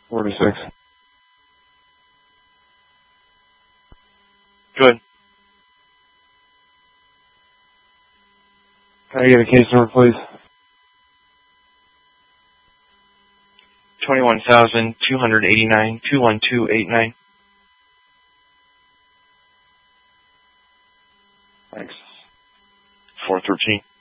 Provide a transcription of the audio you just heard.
46. Good. Can I get a case number, please? 21,289 21289. Thanks. 413.